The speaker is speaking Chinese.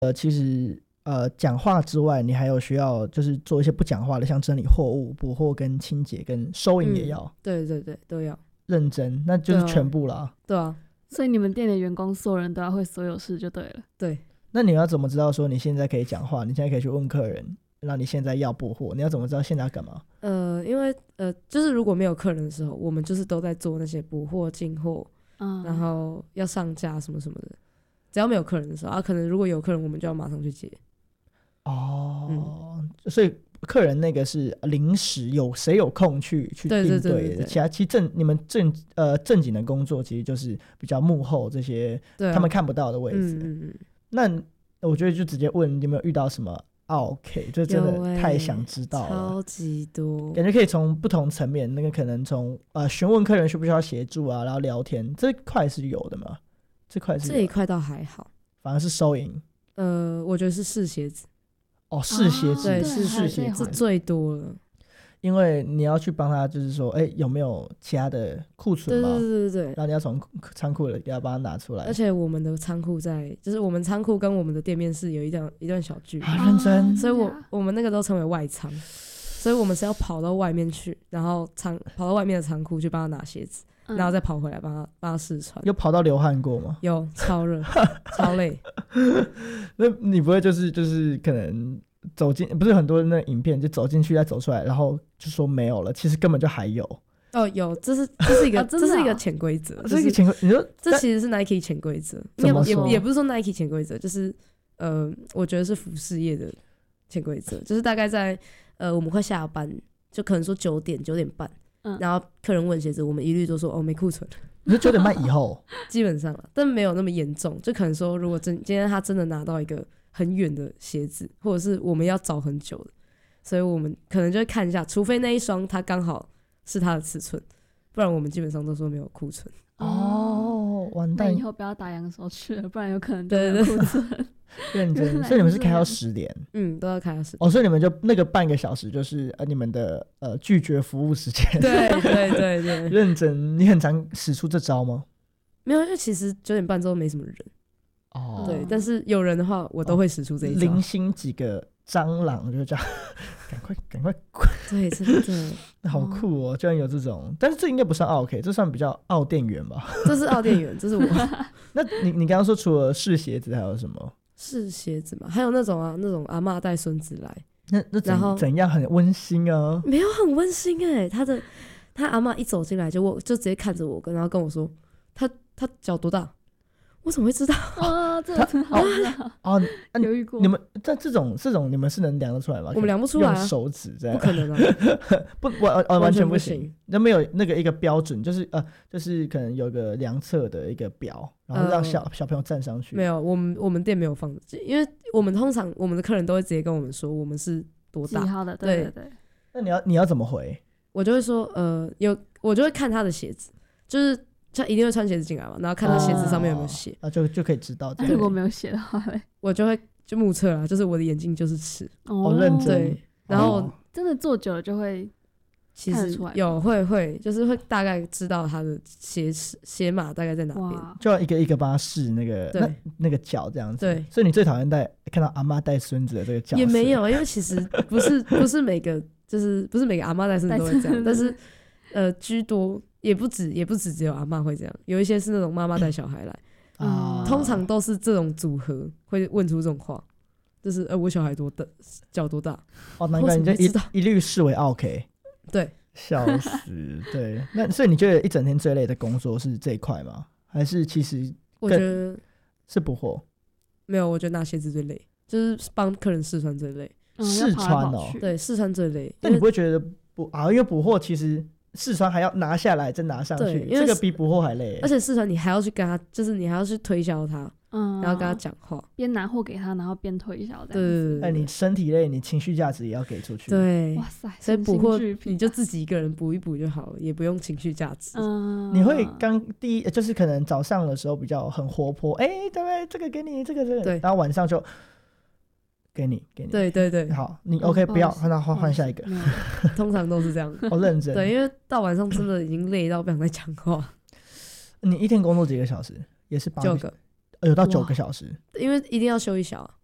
其实讲话之外，你还有需要就是做一些不讲话的，像整理货物、补货跟清洁跟收银也要。 对对对，都要认真，那就是全部啦。 对啊， 所以你们店的员工所有人都要会所有事就对了。 对。 那你要怎么知道说你现在可以讲话，你现在可以去问客人，那你现在要补货，你要怎么知道现在要干嘛？ 因为就是如果没有客人的时候，我们就是都在做那些补货、进货，然后要上架什么什么的。只要没有客人的时候可能如果有客人，我们就要马上去接。 所以客人那个是临时谁有空去应对的。 对， 其实你们正经的工作其实就是比较幕后这些他们看不到的位置。那我觉得就直接问你有没有遇到什么OK， 就真的太想知道了， 超级多， 感觉可以从不同层面，那个可能从询问客人需不需要协助啊，然后聊天这块是有的嘛？这一块倒还好， 反而是收银。 我觉得是试鞋子。 试鞋子， 对， 试鞋子这最多了。因为你要去帮他，就是说，有没有其他的库存嘛？ 对。 然后你要从仓库要把它拿出来。 而且我们的仓库就是我们仓库跟我们的店面是有一段小距离。 认真。 所以我们那个都称为外仓，所以我们是要跑到外面去，然后跑到外面的仓库去帮他拿鞋子，然后再跑回来帮他试穿。 有跑到流汗过吗？ 有，超热，超累。 那你不会就是可能走进，不是很多那影片就走进去再走出来，然后就说没有了，其实根本就还有。 有，这是一个这是一个潜规则， 这是一个潜规则。你说这其实是 Nike 潜规则，也不是说 Nike 潜规则，就是我觉得是服饰业的潜规则，就是大概在我们快下班，就可能说9点半，然后客人问鞋子，我们一律都说没库存。 你说9点半以后？ 基本上但没有那么严重，就可能说如果今天他真的拿到一个很远的鞋子，或者是我们要找很久的，所以我们可能就会看一下，除非那一双它刚好是它的尺寸，不然我们基本上都说没有库存。 完蛋！ 以后不要打烊的时候去了，不然有可能就没有库存。 认真。所以你们是开到10点？ 都要开到10点。 所以你们就那个半个小时就是你们的拒绝服务时间。 对。 认真。你很常使出这招吗？ 没有，因为其实9点半之后没什么人。对，但是有人的话，我都会使出这一招。 零星几个蟑螂就这样，赶快对，真的好酷哦！居然有这种，但是这应该不算OK，这算比较奥店员吧？ 这是奥店员，这是我。 那你刚刚说除了试鞋子还有什么？ 试鞋子嘛，还有那种阿嬷带孙子来， 那怎样很温馨啊？ 没有很温馨他阿嬷一走进来就直接看着我，然后跟我说他脚多大。我怎么会知道？ 这个很好犹豫过。 你们这种你们是能量得出来吗？ 我们量不出来用手指这样不可能啊！ 完全不行。那没有那个一个标准，就是可能有个量测的一个表，然后让小朋友站上去。 没有，我们店没有放，因为我们通常我们的客人都会直接跟我们说我们是多大几号的，对。 那你要怎么回？ 我就会说我就会看他的鞋子，就是他一定会穿鞋子进来嘛，然后看他鞋子上面有没有写， 就可以知道。 如果没有写的话， 我就会目测啦，就是我的眼睛就是尺。 认真。 对，然后真的做久了就会看得出来。 有会就是会大概知道他的鞋码大概在哪边， 就要一个一个帮他试那个脚这样子。 对， 所以你最讨厌看到阿嬷带孙子的这个角色？ 也没有，因为其实不是每个就是不是每个阿嬷带孙子都会这样，但是居多。也不止只有阿嬷会这样，有一些是那种妈妈带小孩来，通常都是这种组合会问出这种话，就是我小孩脚多大？ 难怪你就一律视为 OK。 对， 笑死。对，那所以你觉得一整天最累的工作是这一块吗？还是其实我觉得是补货？ 没有，我觉得拿鞋子最累，就是帮客人试穿最累。 试穿对，试穿最累。 但你不会觉得因为补货其实试穿还要拿下来再拿上去，这个比补货还累。 而且试穿你还要去跟他，就是你还要去推销他，然后跟他讲话， 边拿货给他，然后边推销这样子。 对， 你身体累，你情绪价值也要给出去。 对， 哇塞， 所以补货你就自己一个人补一补就好了，也不用情绪价值。 你会第一就是可能早上的时候比较很活泼，对不对？这个给你，这个，对，然后晚上就。给你， 对， 好，你 OK，不要，那换下一个。 通常都是这样。 认真。 对，因为到晚上真的已经累到不想再讲话。 你一天工作几个小时？也是8个， 9个， 有到9个小时。 因为一定要休一小。